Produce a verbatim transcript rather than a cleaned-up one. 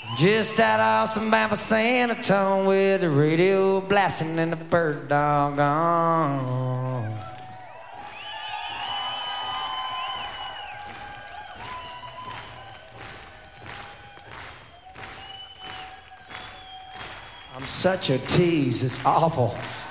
Just out of Alabama, San Antonio, with the radio blasting and the bird dog on. I'm such a tease, it's awful.